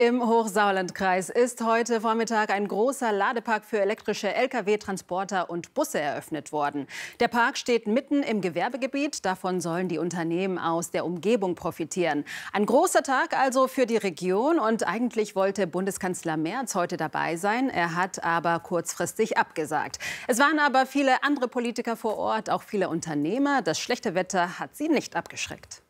Im Hochsauerlandkreis ist heute Vormittag ein großer Ladepark für elektrische Lkw, Transporter und Busse eröffnet worden. Der Park steht mitten im Gewerbegebiet. Davon sollen die Unternehmen aus der Umgebung profitieren. Ein großer Tag also für die Region. Und eigentlich wollte Bundeskanzler Merz heute dabei sein. Er hat aber kurzfristig abgesagt. Es waren aber viele andere Politiker vor Ort, auch viele Unternehmer. Das schlechte Wetter hat sie nicht abgeschreckt.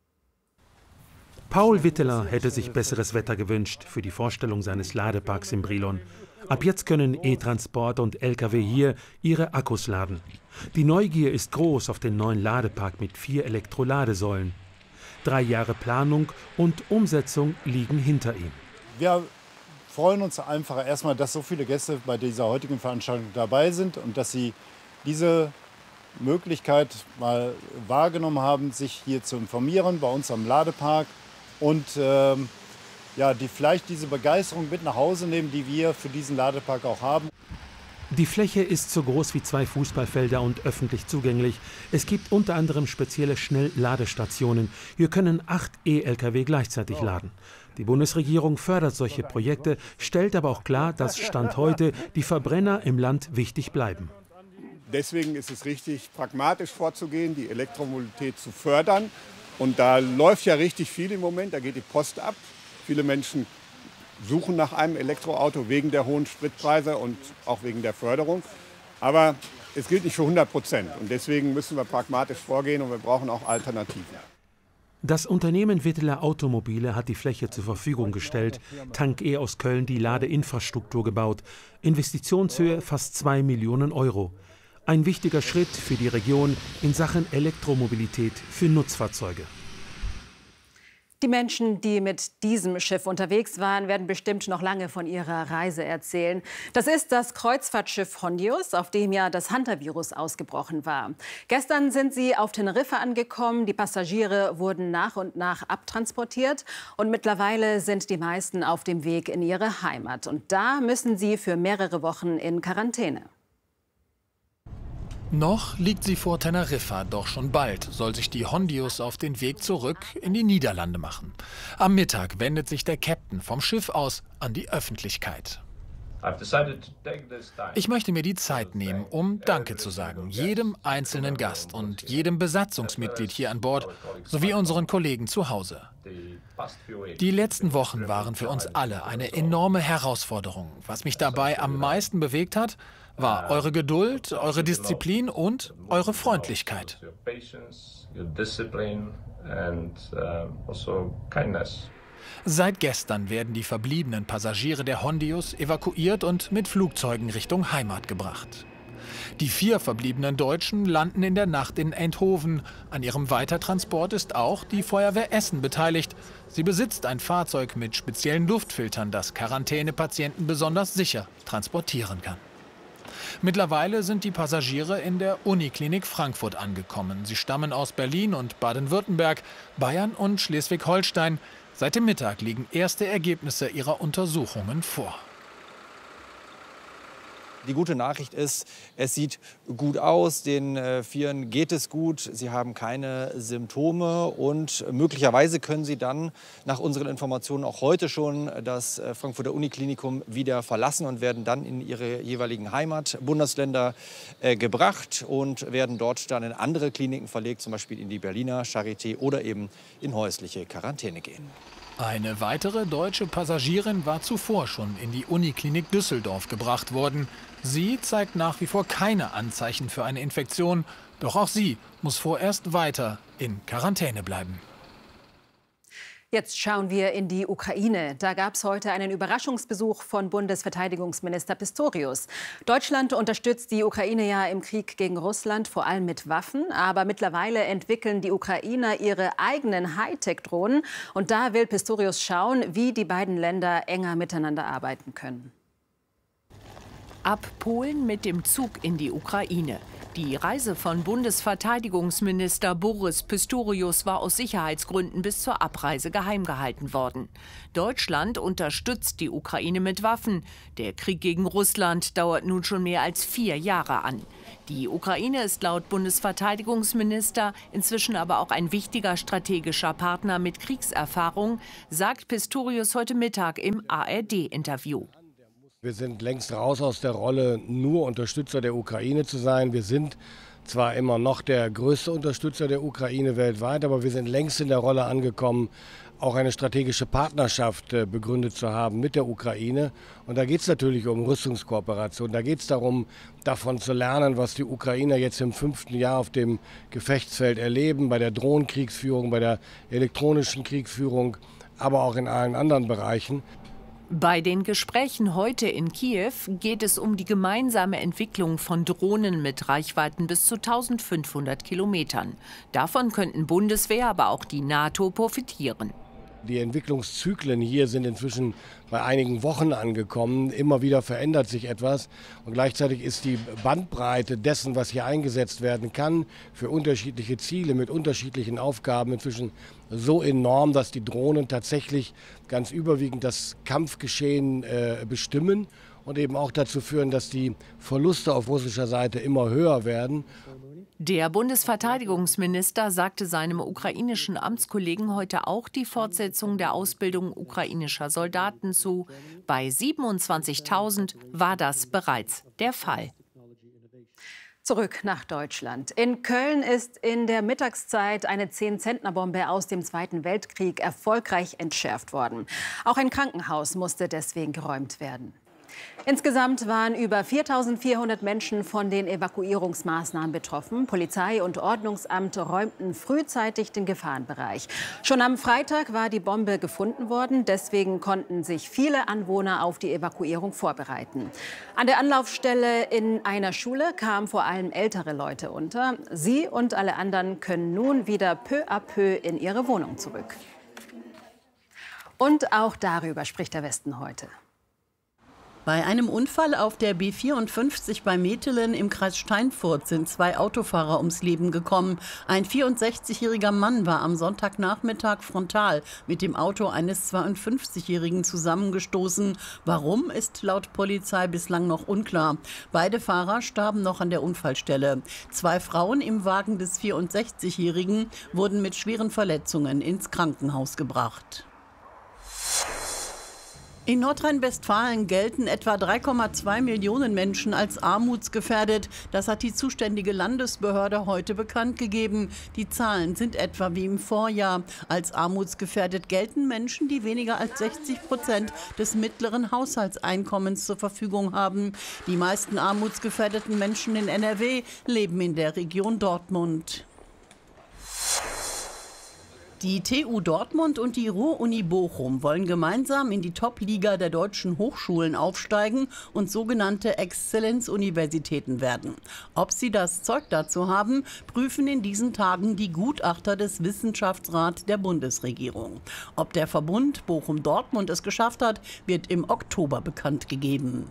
Paul Witteler hätte sich besseres Wetter gewünscht für die Vorstellung seines Ladeparks in Brilon. Ab jetzt können E-Transporter und Lkw hier ihre Akkus laden. Die Neugier ist groß auf den neuen Ladepark mit 4 Elektroladesäulen. 3 Jahre Planung und Umsetzung liegen hinter ihm. Wir freuen uns einfach erstmal, dass so viele Gäste bei dieser heutigen Veranstaltung dabei sind und dass sie diese Möglichkeit mal wahrgenommen haben, sich hier zu informieren bei uns am Ladepark. Und die vielleicht diese Begeisterung mit nach Hause nehmen, die wir für diesen Ladepark auch haben. Die Fläche ist so groß wie 2 Fußballfelder und öffentlich zugänglich. Es gibt unter anderem spezielle Schnellladestationen. Hier können 8 E-Lkw gleichzeitig laden. Die Bundesregierung fördert solche Projekte, stellt aber auch klar, dass Stand heute die Verbrenner im Land wichtig bleiben. Deswegen ist es richtig, pragmatisch vorzugehen, die Elektromobilität zu fördern. Und da läuft ja richtig viel im Moment, da geht die Post ab. Viele Menschen suchen nach einem Elektroauto wegen der hohen Spritpreise und auch wegen der Förderung. Aber es gilt nicht für 100%. Und deswegen müssen wir pragmatisch vorgehen und wir brauchen auch Alternativen. Das Unternehmen Witteler Automobile hat die Fläche zur Verfügung gestellt. Tank-E aus Köln die Ladeinfrastruktur gebaut. Investitionshöhe fast 2 Millionen Euro. Ein wichtiger Schritt für die Region in Sachen Elektromobilität für Nutzfahrzeuge. Die Menschen, die mit diesem Schiff unterwegs waren, werden bestimmt noch lange von ihrer Reise erzählen. Das ist das Kreuzfahrtschiff Hondius, auf dem ja das Hantavirus ausgebrochen war. Gestern sind sie auf Teneriffa angekommen. Die Passagiere wurden nach und nach abtransportiert. Und mittlerweile sind die meisten auf dem Weg in ihre Heimat. Und da müssen sie für mehrere Wochen in Quarantäne. Noch liegt sie vor Teneriffa, doch schon bald soll sich die Hondius auf den Weg zurück in die Niederlande machen. Am Mittag wendet sich der Captain vom Schiff aus an die Öffentlichkeit. Ich möchte mir die Zeit nehmen, um Danke zu sagen, jedem einzelnen Gast und jedem Besatzungsmitglied hier an Bord, sowie unseren Kollegen zu Hause. Die letzten Wochen waren für uns alle eine enorme Herausforderung. Was mich dabei am meisten bewegt hat, war eure Geduld, eure Disziplin und eure Freundlichkeit. Seit gestern werden die verbliebenen Passagiere der Hondius evakuiert und mit Flugzeugen Richtung Heimat gebracht. Die 4 verbliebenen Deutschen landen in der Nacht in Eindhoven. An ihrem Weitertransport ist auch die Feuerwehr Essen beteiligt. Sie besitzt ein Fahrzeug mit speziellen Luftfiltern, das Quarantänepatienten besonders sicher transportieren kann. Mittlerweile sind die Passagiere in der Uniklinik Frankfurt angekommen. Sie stammen aus Berlin und Baden-Württemberg, Bayern und Schleswig-Holstein. Seit dem Mittag liegen erste Ergebnisse ihrer Untersuchungen vor. Die gute Nachricht ist, es sieht gut aus, den 4 geht es gut, sie haben keine Symptome und möglicherweise können sie dann nach unseren Informationen auch heute schon das Frankfurter Uniklinikum wieder verlassen und werden dann in ihre jeweiligen Heimatbundesländer gebracht und werden dort dann in andere Kliniken verlegt, zum Beispiel in die Berliner Charité oder eben in häusliche Quarantäne gehen. Eine weitere deutsche Passagierin war zuvor schon in die Uniklinik Düsseldorf gebracht worden. Sie zeigt nach wie vor keine Anzeichen für eine Infektion, doch auch sie muss vorerst weiter in Quarantäne bleiben. Jetzt schauen wir in die Ukraine. Da gab es heute einen Überraschungsbesuch von Bundesverteidigungsminister Pistorius. Deutschland unterstützt die Ukraine ja im Krieg gegen Russland, vor allem mit Waffen. Aber mittlerweile entwickeln die Ukrainer ihre eigenen Hightech-Drohnen. Und da will Pistorius schauen, wie die beiden Länder enger miteinander arbeiten können. Ab Polen mit dem Zug in die Ukraine. Die Reise von Bundesverteidigungsminister Boris Pistorius war aus Sicherheitsgründen bis zur Abreise geheim gehalten worden. Deutschland unterstützt die Ukraine mit Waffen. Der Krieg gegen Russland dauert nun schon mehr als 4 Jahre an. Die Ukraine ist laut Bundesverteidigungsminister inzwischen aber auch ein wichtiger strategischer Partner mit Kriegserfahrung, sagt Pistorius heute Mittag im ARD-Interview. Wir sind längst raus aus der Rolle, nur Unterstützer der Ukraine zu sein. Wir sind zwar immer noch der größte Unterstützer der Ukraine weltweit, aber wir sind längst in der Rolle angekommen, auch eine strategische Partnerschaft begründet zu haben mit der Ukraine. Und da geht es natürlich um Rüstungskooperation. Da geht es darum, davon zu lernen, was die Ukrainer jetzt im 5. Jahr auf dem Gefechtsfeld erleben, bei der Drohnenkriegsführung, bei der elektronischen Kriegsführung, aber auch in allen anderen Bereichen. Bei den Gesprächen heute in Kiew geht es um die gemeinsame Entwicklung von Drohnen mit Reichweiten bis zu 1500 Kilometern. Davon könnten Bundeswehr, aber auch die NATO profitieren. Die Entwicklungszyklen hier sind inzwischen bei einigen Wochen angekommen. Immer wieder verändert sich etwas. Und gleichzeitig ist die Bandbreite dessen, was hier eingesetzt werden kann, für unterschiedliche Ziele mit unterschiedlichen Aufgaben inzwischen so enorm, dass die Drohnen tatsächlich ganz überwiegend das Kampfgeschehen bestimmen und eben auch dazu führen, dass die Verluste auf russischer Seite immer höher werden. Der Bundesverteidigungsminister sagte seinem ukrainischen Amtskollegen heute auch die Fortsetzung der Ausbildung ukrainischer Soldaten zu. Bei 27.000 war das bereits der Fall. Zurück nach Deutschland. In Köln ist in der Mittagszeit eine 10-Zentner-Bombe aus dem Zweiten Weltkrieg erfolgreich entschärft worden. Auch ein Krankenhaus musste deswegen geräumt werden. Insgesamt waren über 4.400 Menschen von den Evakuierungsmaßnahmen betroffen. Polizei und Ordnungsamt räumten frühzeitig den Gefahrenbereich. Schon am Freitag war die Bombe gefunden worden. Deswegen konnten sich viele Anwohner auf die Evakuierung vorbereiten. An der Anlaufstelle in einer Schule kamen vor allem ältere Leute unter. Sie und alle anderen können nun wieder peu à peu in ihre Wohnung zurück. Und auch darüber spricht der Westen heute. Bei einem Unfall auf der B54 bei Metelen im Kreis Steinfurt sind 2 Autofahrer ums Leben gekommen. Ein 64-jähriger Mann war am Sonntagnachmittag frontal mit dem Auto eines 52-jährigen zusammengestoßen. Warum, ist laut Polizei bislang noch unklar. Beide Fahrer starben noch an der Unfallstelle. 2 Frauen im Wagen des 64-jährigen wurden mit schweren Verletzungen ins Krankenhaus gebracht. In Nordrhein-Westfalen gelten etwa 3,2 Millionen Menschen als armutsgefährdet. Das hat die zuständige Landesbehörde heute bekannt gegeben. Die Zahlen sind etwa wie im Vorjahr. Als armutsgefährdet gelten Menschen, die weniger als 60% des mittleren Haushaltseinkommens zur Verfügung haben. Die meisten armutsgefährdeten Menschen in NRW leben in der Region Dortmund. Die TU Dortmund und die Ruhr-Uni Bochum wollen gemeinsam in die Top-Liga der deutschen Hochschulen aufsteigen und sogenannte Exzellenzuniversitäten werden. Ob sie das Zeug dazu haben, prüfen in diesen Tagen die Gutachter des Wissenschaftsrats der Bundesregierung. Ob der Verbund Bochum-Dortmund es geschafft hat, wird im Oktober bekannt gegeben.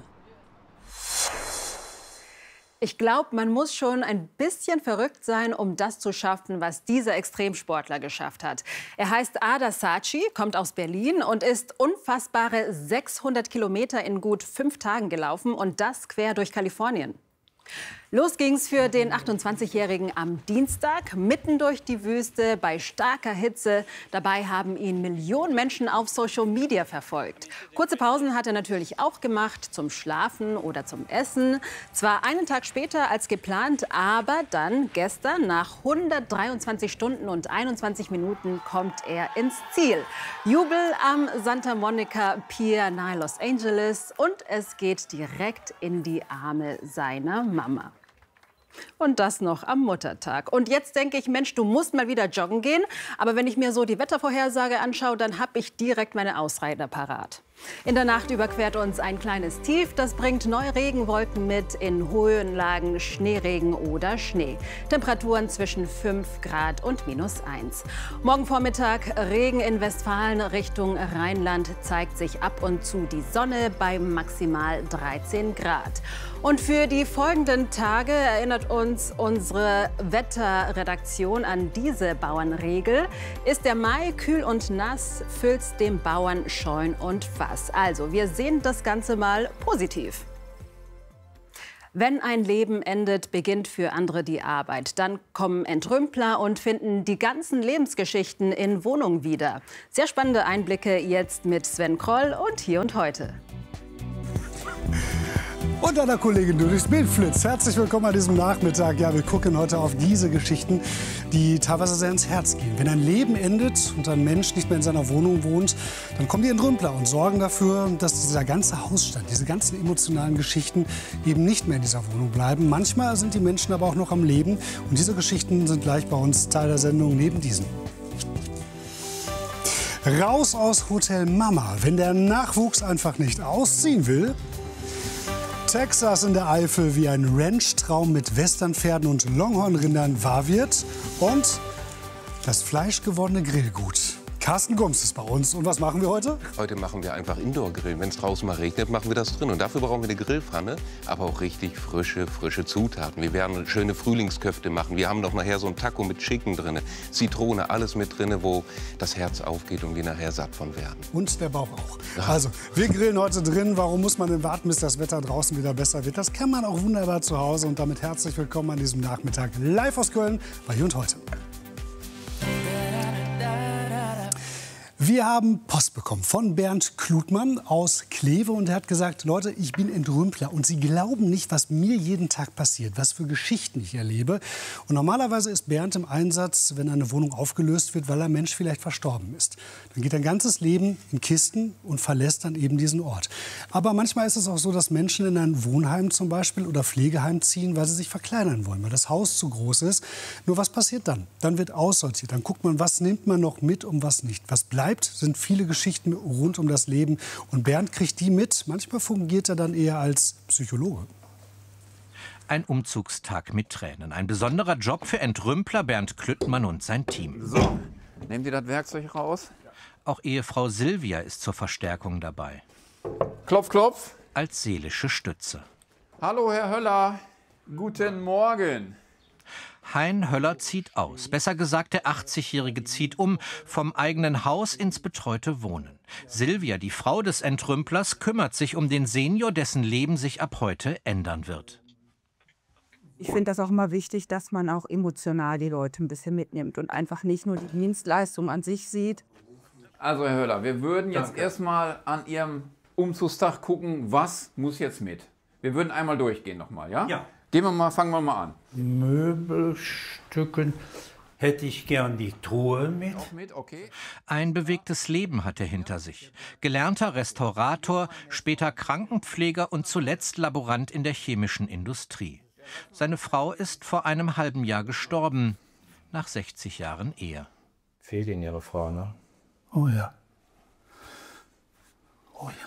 Ich glaube, man muss schon ein bisschen verrückt sein, um das zu schaffen, was dieser Extremsportler geschafft hat. Er heißt Ada Saci, kommt aus Berlin und ist unfassbare 600 Kilometer in gut 5 Tagen gelaufen und das quer durch Kalifornien. Los ging's für den 28-Jährigen am Dienstag, mitten durch die Wüste, bei starker Hitze. Dabei haben ihn Millionen Menschen auf Social Media verfolgt. Kurze Pausen hat er natürlich auch gemacht, zum Schlafen oder zum Essen. Zwar einen Tag später als geplant, aber dann gestern, nach 123 Stunden und 21 Minuten, kommt er ins Ziel. Jubel am Santa Monica Pier nahe Los Angeles und es geht direkt in die Arme seiner Mama. Und das noch am Muttertag. Und jetzt denke ich, Mensch, du musst mal wieder joggen gehen. Aber wenn ich mir so die Wettervorhersage anschaue, dann habe ich direkt meine Ausrede parat. In der Nacht überquert uns ein kleines Tief. Das bringt neue Regenwolken mit, in Höhenlagen Schneeregen oder Schnee. Temperaturen zwischen 5 Grad und -1. Morgen Vormittag Regen in Westfalen Richtung Rheinland, zeigt sich ab und zu die Sonne bei maximal 13 Grad. Und für die folgenden Tage erinnert uns unsere Wetterredaktion an diese Bauernregel. Ist der Mai kühl und nass, füllt's dem Bauern Scheun und Fass. Also, wir sehen das Ganze mal positiv. Wenn ein Leben endet, beginnt für andere die Arbeit. Dann kommen Entrümpler und finden die ganzen Lebensgeschichten in Wohnungen wieder. Sehr spannende Einblicke jetzt mit Sven Kroll und Hier und Heute. Und einer Kollegin, die durchs Bild flitzt. Herzlich willkommen an diesem Nachmittag. Ja, wir gucken heute auf diese Geschichten, die teilweise sehr ins Herz gehen. Wenn ein Leben endet und ein Mensch nicht mehr in seiner Wohnung wohnt, dann kommen die Entrümpler und sorgen dafür, dass dieser ganze Hausstand, diese ganzen emotionalen Geschichten eben nicht mehr in dieser Wohnung bleiben. Manchmal sind die Menschen aber auch noch am Leben. Und diese Geschichten sind gleich bei uns Teil der Sendung neben diesen. Raus aus Hotel Mama, wenn der Nachwuchs einfach nicht ausziehen will. Texas in der Eifel, wie ein Ranchtraum mit Westernpferden und Longhornrindern wahr wird. Und das fleischgewordene Grillgut. Carsten Gums ist bei uns. Und was machen wir heute? Heute machen wir einfach Indoor-Grillen. Wenn es draußen mal regnet, machen wir das drin. Und dafür brauchen wir eine Grillpfanne, aber auch richtig frische Zutaten. Wir werden schöne Frühlingsköfte machen. Wir haben noch nachher so ein Taco mit Chicken drin, Zitrone, alles mit drin, wo das Herz aufgeht und wir nachher satt von werden. Und der Bauch auch. Also, wir grillen heute drin. Warum muss man denn warten, bis das Wetter draußen wieder besser wird? Das kann man auch wunderbar zu Hause. Und damit herzlich willkommen an diesem Nachmittag live aus Köln bei Hier und Heute. Wir haben Post bekommen von Bernd Klutmann aus Kleve und er hat gesagt, Leute, ich bin Entrümpler und Sie glauben nicht, was mir jeden Tag passiert, was für Geschichten ich erlebe. Und normalerweise ist Bernd im Einsatz, wenn eine Wohnung aufgelöst wird, weil ein Mensch vielleicht verstorben ist. Dann geht ein ganzes Leben in Kisten und verlässt dann eben diesen Ort. Aber manchmal ist es auch so, dass Menschen in ein Wohnheim zum Beispiel oder Pflegeheim ziehen, weil sie sich verkleinern wollen, weil das Haus zu groß ist. Nur was passiert dann? Dann wird aussortiert. Dann guckt man, was nimmt man noch mit und was nicht. Was bleibt, sind viele Geschichten rund um das Leben. Und Bernd kriegt die mit. Manchmal fungiert er dann eher als Psychologe. Ein Umzugstag mit Tränen. Ein besonderer Job für Entrümpler Bernd Klüttmann und sein Team. So, nehmt ihr das Werkzeug raus? Auch Ehefrau Silvia ist zur Verstärkung dabei. Klopf, klopf. Als seelische Stütze. Hallo, Herr Höller. Guten Morgen. Hein Höller zieht aus. Besser gesagt, der 80-Jährige zieht um vom eigenen Haus ins betreute Wohnen. Silvia, die Frau des Entrümplers, kümmert sich um den Senior, dessen Leben sich ab heute ändern wird. Ich finde das auch immer wichtig, dass man auch emotional die Leute ein bisschen mitnimmt und einfach nicht nur die Dienstleistung an sich sieht. Also, Herr Höller, wir würden jetzt erstmal an Ihrem Umzugstag gucken, was muss jetzt mit. Wir würden einmal durchgehen nochmal, ja? Ja. Fangen wir mal an. Möbelstücken hätte ich gern die Truhe mit. Okay. Ein bewegtes Leben hat er hinter sich. Gelernter Restaurator, später Krankenpfleger und zuletzt Laborant in der chemischen Industrie. Seine Frau ist vor einem halben Jahr gestorben, nach 60 Jahren Ehe. Fehlt Ihnen Ihre Frau, ne? Oh ja. Oh ja.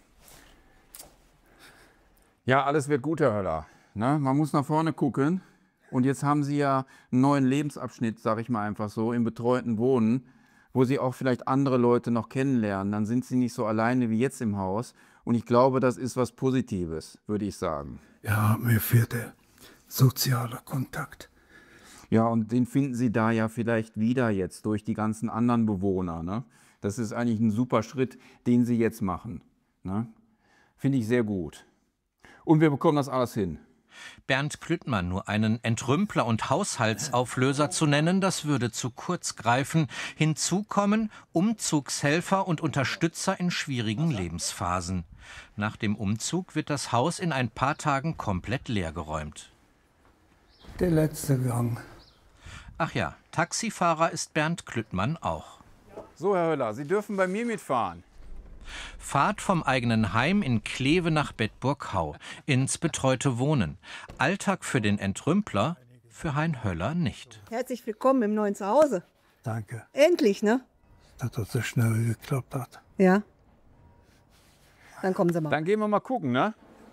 Ja, alles wird gut, Herr Höller. Ne? Man muss nach vorne gucken. Und jetzt haben Sie ja einen neuen Lebensabschnitt, sage ich mal einfach so, im betreuten Wohnen, wo Sie auch vielleicht andere Leute noch kennenlernen. Dann sind Sie nicht so alleine wie jetzt im Haus. Und ich glaube, das ist was Positives, würde ich sagen. Ja, mir fehlt der soziale Kontakt. Ja, und den finden Sie da ja vielleicht wieder jetzt durch die ganzen anderen Bewohner. Ne? Das ist eigentlich ein super Schritt, den Sie jetzt machen. Ne? Finde ich sehr gut. Und wir bekommen das alles hin. Bernd Klüttmann nur einen Entrümpler und Haushaltsauflöser zu nennen, das würde zu kurz greifen. Hinzu kommen Umzugshelfer und Unterstützer in schwierigen Lebensphasen. Nach dem Umzug wird das Haus in ein paar Tagen komplett leergeräumt. Der letzte Gang. Ach ja, Taxifahrer ist Bernd Klüttmann auch. So, Herr Höller, Sie dürfen bei mir mitfahren. Fahrt vom eigenen Heim in Kleve nach Bedburg-Hau, ins betreute Wohnen. Alltag für den Entrümpler, für Hein Höller nicht. Herzlich willkommen im neuen Zuhause. Danke. Endlich, ne? Dass das so schnell geklappt hat. Ja. Dann kommen Sie mal. Dann gehen wir mal gucken, ne?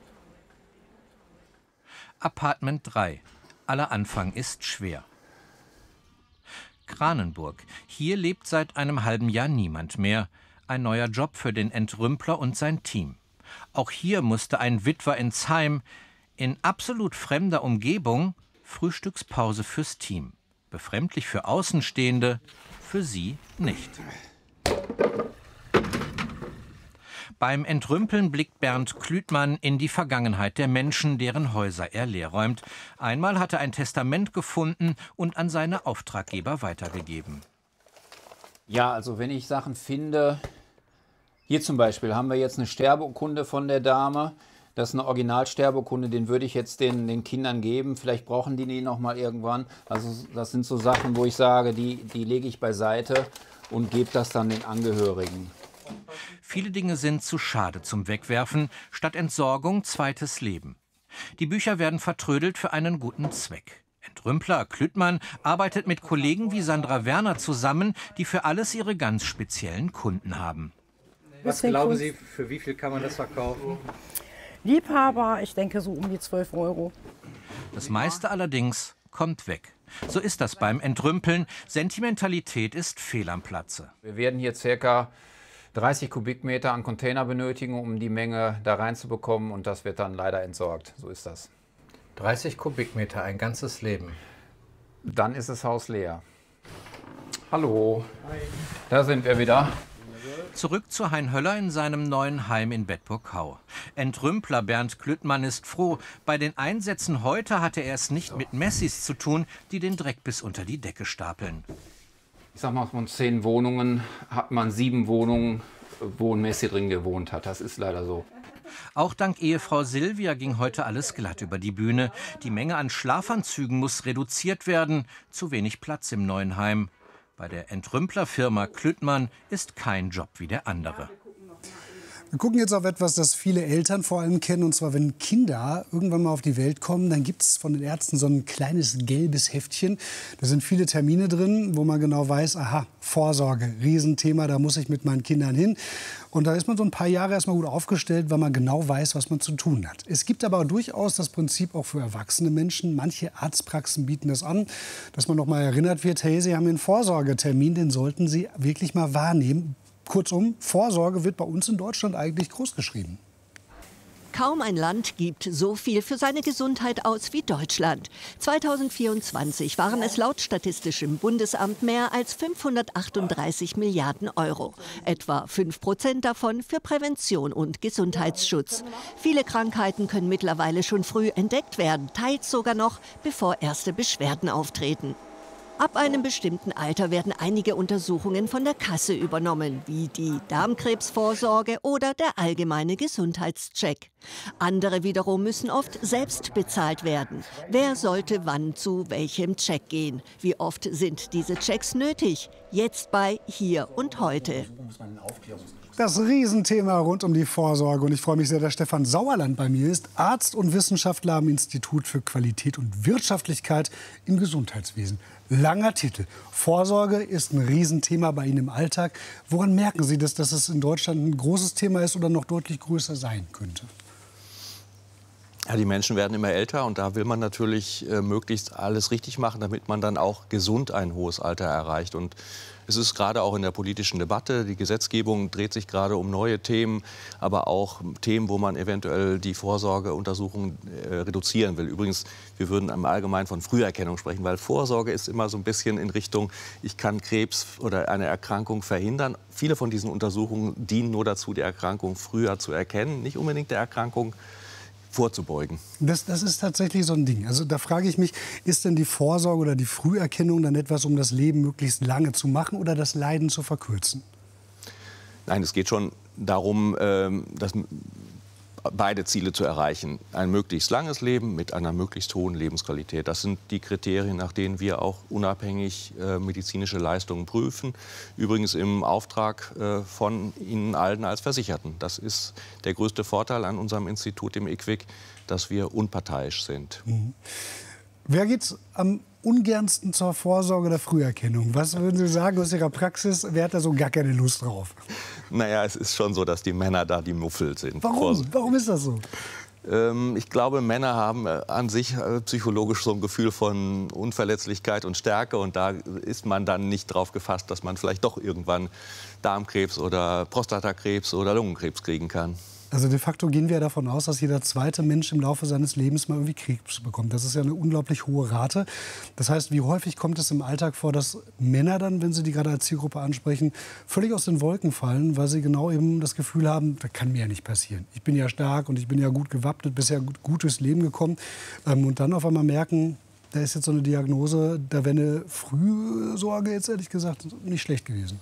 Apartment 3. Aller Anfang ist schwer. Kranenburg. Hier lebt seit einem halben Jahr niemand mehr. Ein neuer Job für den Entrümpler und sein Team. Auch hier musste ein Witwer ins Heim. In absolut fremder Umgebung Frühstückspause fürs Team. Befremdlich für Außenstehende, für sie nicht. Beim Entrümpeln blickt Bernd Klütmann in die Vergangenheit der Menschen, deren Häuser er leerräumt. Einmal hat er ein Testament gefunden und an seine Auftraggeber weitergegeben. Ja, also wenn ich Sachen finde, hier zum Beispiel haben wir jetzt eine Sterbeurkunde von der Dame. Das ist eine Originalsterbeurkunde, den würde ich jetzt den Kindern geben. Vielleicht brauchen die noch mal irgendwann. Also das sind so Sachen, wo ich sage, die lege ich beiseite und gebe das dann den Angehörigen. Viele Dinge sind zu schade zum Wegwerfen. Statt Entsorgung zweites Leben. Die Bücher werden vertrödelt für einen guten Zweck. Entrümpler Klütmann arbeitet mit Kollegen wie Sandra Werner zusammen, die für alles ihre ganz speziellen Kunden haben. Was glauben Sie, für wie viel kann man das verkaufen? Liebhaber, ich denke so um die 12 €. Das meiste allerdings kommt weg. So ist das beim Entrümpeln. Sentimentalität ist fehl am Platze. Wir werden hier ca. 30 Kubikmeter an Container benötigen, um die Menge da reinzubekommen, und das wird dann leider entsorgt. So ist das. 30 Kubikmeter, ein ganzes Leben. Dann ist das Haus leer. Hallo. Hi. Da sind wir wieder. Zurück zu Hein Höller in seinem neuen Heim in Bedburg-Hau. Entrümpler Bernd Klütmann ist froh. Bei den Einsätzen heute hatte er es nicht mit Messis zu tun, die den Dreck bis unter die Decke stapeln. Ich sag mal, von 10 Wohnungen hat man 7 Wohnungen, wo ein Messi drin gewohnt hat. Das ist leider so. Auch dank Ehefrau Silvia ging heute alles glatt über die Bühne. Die Menge an Schlafanzügen muss reduziert werden. Zu wenig Platz im neuen Heim. Bei der Entrümplerfirma Klütmann ist kein Job wie der andere. Wir gucken jetzt auf etwas, das viele Eltern vor allem kennen. Und zwar, wenn Kinder irgendwann mal auf die Welt kommen, dann gibt es von den Ärzten so ein kleines gelbes Heftchen. Da sind viele Termine drin, wo man genau weiß, aha, Vorsorge, Riesenthema, da muss ich mit meinen Kindern hin. Und da ist man so ein paar Jahre erstmal gut aufgestellt, weil man genau weiß, was man zu tun hat. Es gibt aber durchaus das Prinzip auch für erwachsene Menschen. Manche Arztpraxen bieten das an, dass man noch mal erinnert wird, hey, Sie haben einen Vorsorgetermin, den sollten Sie wirklich mal wahrnehmen. Kurzum, Vorsorge wird bei uns in Deutschland eigentlich großgeschrieben. Kaum ein Land gibt so viel für seine Gesundheit aus wie Deutschland. 2024 waren es laut Statistischem Bundesamt mehr als 538 Milliarden €. Etwa 5% davon für Prävention und Gesundheitsschutz. Viele Krankheiten können mittlerweile schon früh entdeckt werden, teils sogar noch, bevor erste Beschwerden auftreten. Ab einem bestimmten Alter werden einige Untersuchungen von der Kasse übernommen, wie die Darmkrebsvorsorge oder der allgemeine Gesundheitscheck. Andere wiederum müssen oft selbst bezahlt werden. Wer sollte wann zu welchem Check gehen? Wie oft sind diese Checks nötig? Jetzt bei Hier und Heute. Das Riesenthema rund um die Vorsorge. Und ich freue mich sehr, dass Stefan Sauerland bei mir ist, Arzt und Wissenschaftler am Institut für Qualität und Wirtschaftlichkeit im Gesundheitswesen. Langer Titel. Vorsorge ist ein Riesenthema bei Ihnen im Alltag. Woran merken Sie das, dass es in Deutschland ein großes Thema ist oder noch deutlich größer sein könnte? Ja, die Menschen werden immer älter und da will man natürlich möglichst alles richtig machen, damit man dann auch gesund ein hohes Alter erreicht. Und es ist gerade auch in der politischen Debatte, die Gesetzgebung dreht sich gerade um neue Themen, aber auch Themen, wo man eventuell die Vorsorgeuntersuchungen reduzieren will. Übrigens, wir würden im Allgemeinen von Früherkennung sprechen, weil Vorsorge ist immer so ein bisschen in Richtung, ich kann Krebs oder eine Erkrankung verhindern. Viele von diesen Untersuchungen dienen nur dazu, die Erkrankung früher zu erkennen, nicht unbedingt der Erkrankung vorzubeugen. Das ist tatsächlich so ein Ding. Also da frage ich mich, ist denn die Vorsorge oder die Früherkennung dann etwas, um das Leben möglichst lange zu machen oder das Leiden zu verkürzen? Nein, es geht schon darum, beide Ziele zu erreichen. Ein möglichst langes Leben mit einer möglichst hohen Lebensqualität. Das sind die Kriterien, nach denen wir auch unabhängig medizinische Leistungen prüfen. Übrigens im Auftrag von Ihnen allen als Versicherten. Das ist der größte Vorteil an unserem Institut, dem IQWiC, dass wir unparteiisch sind. Mhm. Wer geht am ungernsten zur Vorsorge oder Früherkennung? Was würden Sie sagen aus Ihrer Praxis? Wer hat da so gar keine Lust drauf? Naja, es ist schon so, dass die Männer da die Muffel sind. Warum? Warum ist das so? Ich glaube, Männer haben an sich psychologisch so ein Gefühl von Unverletzlichkeit und Stärke. Und da ist man dann nicht drauf gefasst, dass man vielleicht doch irgendwann Darmkrebs oder Prostatakrebs oder Lungenkrebs kriegen kann. Also de facto gehen wir davon aus, dass jeder zweite Mensch im Laufe seines Lebens mal irgendwie Krebs bekommt. Das ist ja eine unglaublich hohe Rate. Das heißt, wie häufig kommt es im Alltag vor, dass Männer dann, wenn sie die gerade als Zielgruppe ansprechen, völlig aus den Wolken fallen, weil sie genau eben das Gefühl haben, das kann mir ja nicht passieren. Ich bin ja stark und ich bin ja gut gewappnet, bisher gut durchs Leben gekommen. Und dann auf einmal merken, da ist jetzt so eine Diagnose, da wäre eine Frühsorge jetzt ehrlich gesagt nicht schlecht gewesen.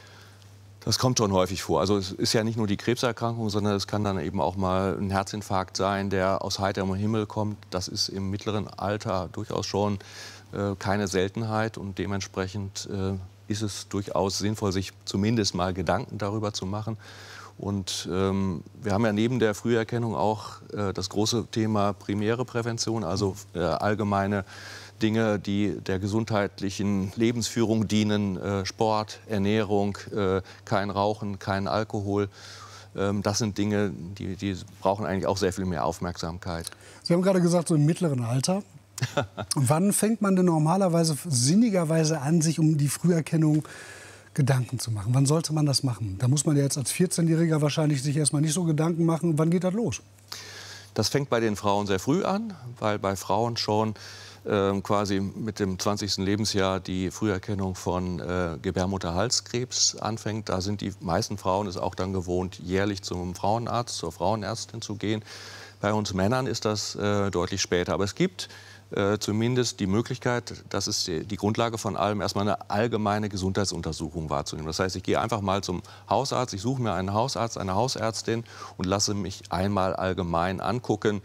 Das kommt schon häufig vor. Also es ist ja nicht nur die Krebserkrankung, sondern es kann dann eben auch mal ein Herzinfarkt sein, der aus heiterem Himmel kommt. Das ist im mittleren Alter durchaus schon keine Seltenheit. Und dementsprechend ist es durchaus sinnvoll, sich zumindest mal Gedanken darüber zu machen. Und wir haben ja neben der Früherkennung auch das große Thema primäre Prävention, also allgemeine Dinge, die der gesundheitlichen Lebensführung dienen, Sport, Ernährung, kein Rauchen, kein Alkohol. Das sind Dinge, die brauchen eigentlich auch sehr viel mehr Aufmerksamkeit. Sie haben gerade gesagt, so im mittleren Alter. Wann fängt man denn normalerweise sinnigerweise an, sich um die Früherkennung Gedanken zu machen? Wann sollte man das machen? Da muss man ja jetzt als 14-Jähriger wahrscheinlich sich erstmal nicht so Gedanken machen. Wann geht das los? Das fängt bei den Frauen sehr früh an, weil bei Frauen schon quasi mit dem 20. Lebensjahr die Früherkennung von Gebärmutterhalskrebs anfängt. Da sind die meisten Frauen es auch dann gewohnt, jährlich zum Frauenarzt, zur Frauenärztin zu gehen. Bei uns Männern ist das deutlich später. Aber es gibt zumindest die Möglichkeit, das ist die Grundlage von allem, erstmal eine allgemeine Gesundheitsuntersuchung wahrzunehmen. Das heißt, ich gehe einfach mal zum Hausarzt, ich suche mir einen Hausarzt, eine Hausärztin und lasse mich einmal allgemein angucken,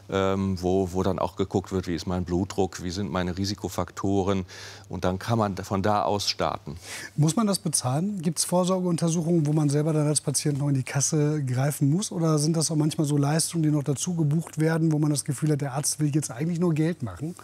wo dann auch geguckt wird, wie ist mein Blutdruck, wie sind meine Risikofaktoren. Und dann kann man von da aus starten. Muss man das bezahlen? Gibt es Vorsorgeuntersuchungen, wo man selber dann als Patient noch in die Kasse greifen muss? Oder sind das auch manchmal so Leistungen, die noch dazu gebucht werden, wo man das Gefühl hat, der Arzt will jetzt eigentlich nur Geld machen?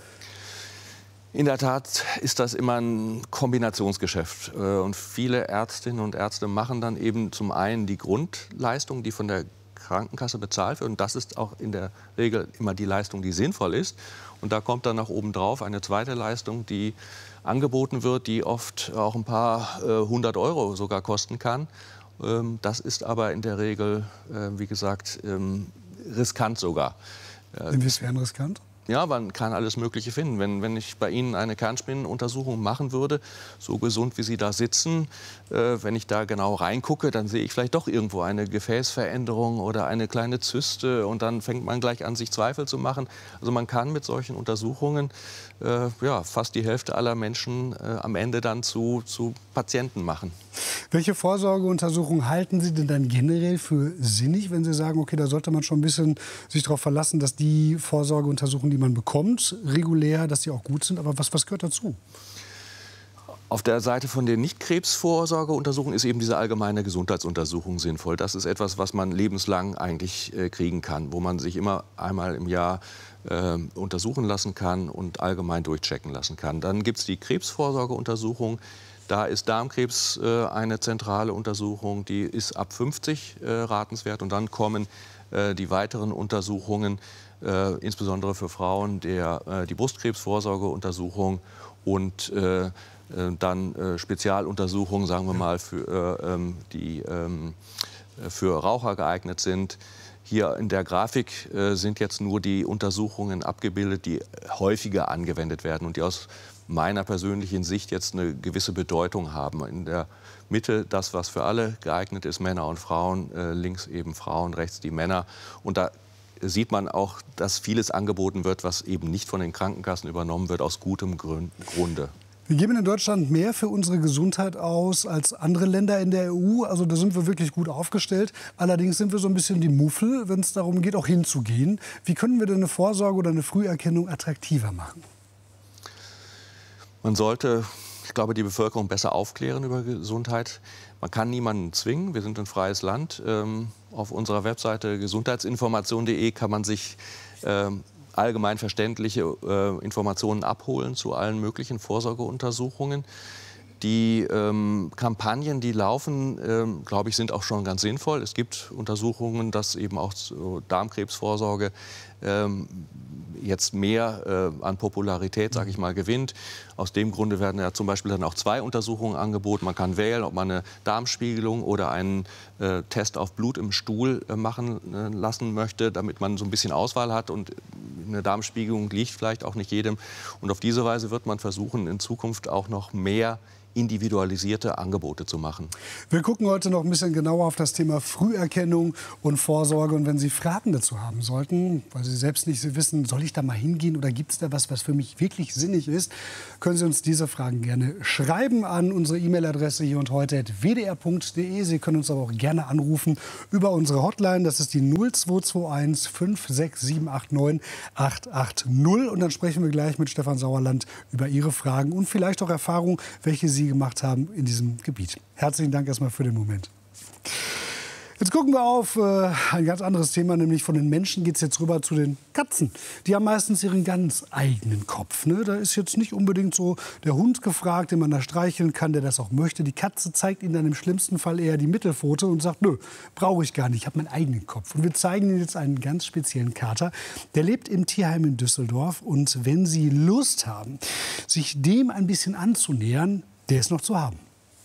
In der Tat ist das immer ein Kombinationsgeschäft. Und viele Ärztinnen und Ärzte machen dann eben zum einen die Grundleistung, die von der Krankenkasse bezahlt wird. Und das ist auch in der Regel immer die Leistung, die sinnvoll ist. Und da kommt dann noch obendrauf eine zweite Leistung, die angeboten wird, die oft auch ein paar 100 € sogar kosten kann. Das ist aber in der Regel, wie gesagt, riskant sogar. Inwiefern riskant? Ja, man kann alles Mögliche finden. Wenn ich bei Ihnen eine Kernspinnenuntersuchung machen würde, so gesund wie Sie da sitzen, wenn ich da genau reingucke, dann sehe ich vielleicht doch irgendwo eine Gefäßveränderung oder eine kleine Zyste. Und dann fängt man gleich an, sich Zweifel zu machen. Also man kann mit solchen Untersuchungen fast die Hälfte aller Menschen am Ende dann zu Patienten machen. Welche Vorsorgeuntersuchungen halten Sie denn dann generell für sinnig, wenn Sie sagen, okay, da sollte man schon ein bisschen sich darauf verlassen, dass die Vorsorgeuntersuchungen, die man bekommt, regulär, dass die auch gut sind? Aber was gehört dazu? Auf der Seite von den Nicht-Krebs-Vorsorgeuntersuchungen ist eben diese allgemeine Gesundheitsuntersuchung sinnvoll. Das ist etwas, was man lebenslang eigentlich kriegen kann, wo man sich immer einmal im Jahr untersuchen lassen kann und allgemein durchchecken lassen kann. Dann gibt es die Krebsvorsorgeuntersuchung. Da ist Darmkrebs eine zentrale Untersuchung, die ist ab 50 ratenswert. Und dann kommen die weiteren Untersuchungen, insbesondere für Frauen, die Brustkrebsvorsorgeuntersuchung und dann Spezialuntersuchungen, sagen wir mal, die für Raucher geeignet sind. Hier in der Grafik sind jetzt nur die Untersuchungen abgebildet, die häufiger angewendet werden und die aus meiner persönlichen Sicht jetzt eine gewisse Bedeutung haben. In der Mitte das, was für alle geeignet ist, Männer und Frauen, links eben Frauen, rechts die Männer. Und da sieht man auch, dass vieles angeboten wird, was eben nicht von den Krankenkassen übernommen wird, aus gutem Grunde. Wir geben in Deutschland mehr für unsere Gesundheit aus als andere Länder in der EU. Also da sind wir wirklich gut aufgestellt. Allerdings sind wir so ein bisschen die Muffel, wenn es darum geht, auch hinzugehen. Wie können wir denn eine Vorsorge oder eine Früherkennung attraktiver machen? Man sollte, ich glaube, die Bevölkerung besser aufklären über Gesundheit. Man kann niemanden zwingen. Wir sind ein freies Land. Auf unserer Webseite gesundheitsinformation.de kann man sich allgemein verständliche Informationen abholen zu allen möglichen Vorsorgeuntersuchungen. Die Kampagnen, die laufen, glaube ich, sind auch schon ganz sinnvoll. Es gibt Untersuchungen, dass eben auch so Darmkrebsvorsorge jetzt mehr an Popularität, sage ich mal, gewinnt. Aus dem Grunde werden ja zum Beispiel dann auch 2 Untersuchungen angeboten. Man kann wählen, ob man eine Darmspiegelung oder einen Test auf Blut im Stuhl machen lassen möchte, damit man so ein bisschen Auswahl hat. Und eine Darmspiegelung liegt vielleicht auch nicht jedem. Und auf diese Weise wird man versuchen, in Zukunft auch noch mehr individualisierte Angebote zu machen. Wir gucken heute noch ein bisschen genauer auf das Thema Früherkennung und Vorsorge. Und wenn Sie Fragen dazu haben sollten, weil Sie selbst nicht wissen, soll ich da mal hingehen oder gibt es da was für mich wirklich sinnig ist, können Sie uns diese Fragen gerne schreiben an unsere E-Mail-Adresse hier und heute @wdr.de. Sie können uns aber auch gerne anrufen über unsere Hotline. Das ist die 0221 56789 880. Und dann sprechen wir gleich mit Stefan Sauerland über Ihre Fragen und vielleicht auch Erfahrungen, welche Sie gemacht haben in diesem Gebiet. Herzlichen Dank erstmal für den Moment. Jetzt gucken wir auf ein ganz anderes Thema, nämlich von den Menschen geht es jetzt rüber zu den Katzen. Die haben meistens ihren ganz eigenen Kopf. Ne? Da ist jetzt nicht unbedingt so der Hund gefragt, den man da streicheln kann, der das auch möchte. Die Katze zeigt ihnen dann im schlimmsten Fall eher die Mittelpfote und sagt, nö, brauche ich gar nicht, ich habe meinen eigenen Kopf. Und wir zeigen Ihnen jetzt einen ganz speziellen Kater. Der lebt im Tierheim in Düsseldorf. Und wenn Sie Lust haben, sich dem ein bisschen anzunähern, der ist noch zu haben.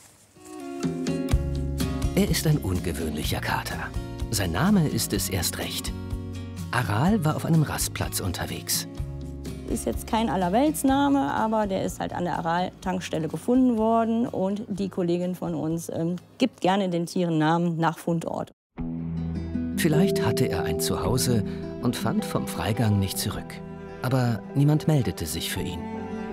Er ist ein ungewöhnlicher Kater. Sein Name ist es erst recht. Aral war auf einem Rastplatz unterwegs. Ist jetzt kein Allerweltsname, aber der ist halt an der Aral-Tankstelle gefunden worden. Und die Kollegin von uns gibt gerne den Tieren Namen nach Fundort. Vielleicht hatte er ein Zuhause und fand vom Freigang nicht zurück. Aber niemand meldete sich für ihn.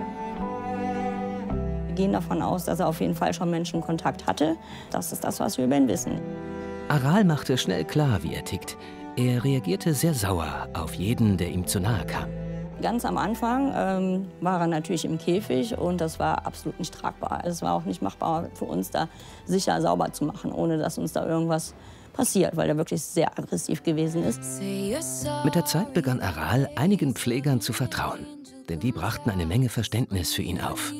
Wir gehen davon aus, dass er auf jeden Fall schon Menschenkontakt hatte. Das ist das, was wir über ihn wissen. Aral machte schnell klar, wie er tickt. Er reagierte sehr sauer auf jeden, der ihm zu nahe kam. Ganz am Anfang war er natürlich im Käfig und das war absolut nicht tragbar. Es war auch nicht machbar für uns, da sicher sauber zu machen, ohne dass uns da irgendwas passiert, weil er wirklich sehr aggressiv gewesen ist. Mit der Zeit begann Aral einigen Pflegern zu vertrauen, denn die brachten eine Menge Verständnis für ihn auf.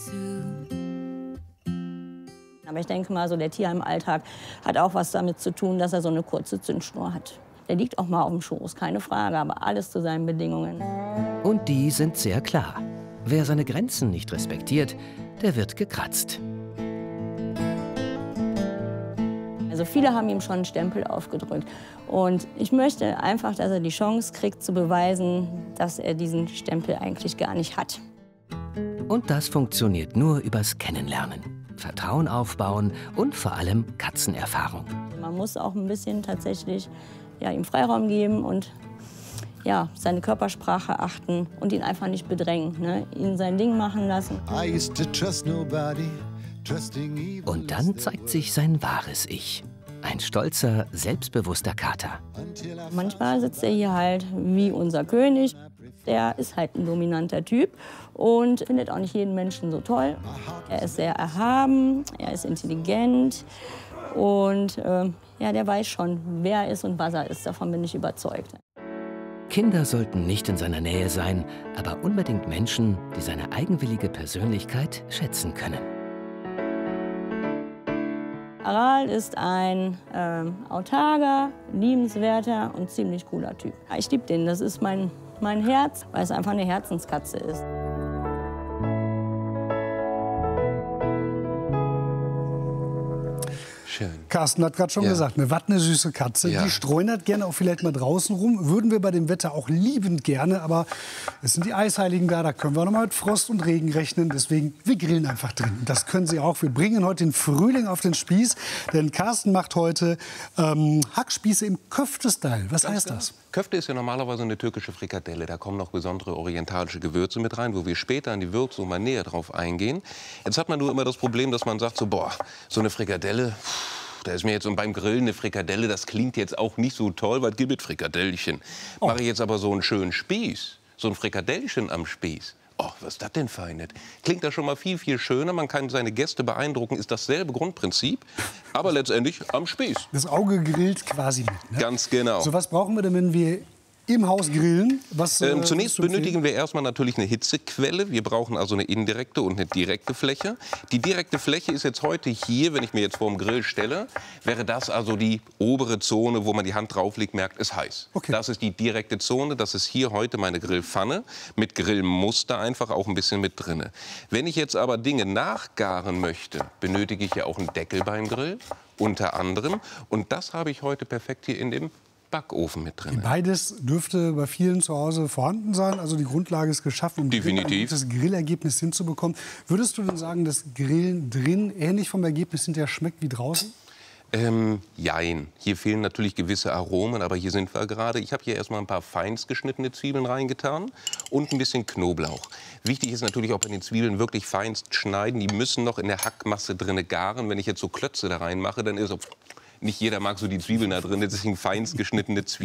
Aber ich denke mal, so der Tier im Alltag hat auch was damit zu tun, dass er so eine kurze Zündschnur hat. Der liegt auch mal auf dem Schoß, keine Frage, aber alles zu seinen Bedingungen. Und die sind sehr klar. Wer seine Grenzen nicht respektiert, der wird gekratzt. Also viele haben ihm schon einen Stempel aufgedrückt. Und ich möchte einfach, dass er die Chance kriegt, zu beweisen, dass er diesen Stempel eigentlich gar nicht hat. Und das funktioniert nur übers Kennenlernen. Vertrauen aufbauen und vor allem Katzenerfahrung. Man muss auch ein bisschen tatsächlich ihm Freiraum geben und seine Körpersprache achten und ihn einfach nicht bedrängen. Ne? Ihn sein Ding machen lassen. Und dann zeigt sich sein wahres Ich. Ein stolzer, selbstbewusster Kater. Manchmal sitzt er hier halt wie unser König. Der ist halt ein dominanter Typ und findet auch nicht jeden Menschen so toll. Er ist sehr erhaben, er ist intelligent und der weiß schon, wer er ist und was er ist. Davon bin ich überzeugt. Kinder sollten nicht in seiner Nähe sein, aber unbedingt Menschen, die seine eigenwillige Persönlichkeit schätzen können. Aral ist ein autarker, liebenswerter und ziemlich cooler Typ. Ich liebe den, das ist mein Herz, weil es einfach eine Herzenskatze ist. Schön. Carsten hat gerade schon gesagt, eine süße Katze. Die streunert gerne auch vielleicht mal draußen rum. Würden wir bei dem Wetter auch liebend gerne. Aber es sind die Eisheiligen da können wir noch mal mit Frost und Regen rechnen. Deswegen, wir grillen einfach drin. Das können Sie auch. Wir bringen heute den Frühling auf den Spieß. Denn Carsten macht heute Hackspieße im Köfte-Style. Was heißt das? Köfte ist ja normalerweise eine türkische Frikadelle. Da kommen noch besondere orientalische Gewürze mit rein, wo wir später in die Würzung mal näher drauf eingehen. Jetzt hat man nur immer das Problem, dass man sagt, so eine Frikadelle, da ist mir jetzt beim Grillen eine Frikadelle, das klingt jetzt auch nicht so toll, was gibt es Frikadellchen. Mache ich jetzt aber so einen schönen Spieß, so ein Frikadellchen am Spieß. Oh, was ist das denn Feines? Klingt das schon mal viel, viel schöner. Man kann seine Gäste beeindrucken, ist dasselbe Grundprinzip, aber letztendlich am Spieß. Das Auge grillt quasi mit, ne? Ganz genau. So was brauchen wir denn, wenn wir im Haus grillen. Zunächst benötigen wir erstmal natürlich eine Hitzequelle. Wir brauchen also eine indirekte und eine direkte Fläche. Die direkte Fläche ist jetzt heute hier, wenn ich mir jetzt vor dem Grill stelle, wäre das also die obere Zone, wo man die Hand drauflegt, merkt, es ist heiß. Okay. Das ist die direkte Zone, das ist hier heute meine Grillpfanne mit Grillmuster einfach auch ein bisschen mit drinne. Wenn ich jetzt aber Dinge nachgaren möchte, benötige ich ja auch einen Deckel beim Grill, unter anderem. Und das habe ich heute perfekt hier in dem Backofen mit drin. Beides dürfte bei vielen zu Hause vorhanden sein. Also die Grundlage ist geschaffen, um ein gutes Grillergebnis hinzubekommen. Würdest du denn sagen, dass Grillen drin ähnlich vom Ergebnis hinterher schmeckt wie draußen? Jein. Hier fehlen natürlich gewisse Aromen, aber hier sind wir gerade. Ich habe hier erstmal ein paar feinst geschnittene Zwiebeln reingetan und ein bisschen Knoblauch. Wichtig ist natürlich auch bei den Zwiebeln wirklich feinst schneiden. Die müssen noch in der Hackmasse drinne garen. Wenn ich jetzt so Klötze da reinmache, dann ist so... Nicht jeder mag so die Zwiebeln da drin, deswegen feinst geschnittene Zwiebeln.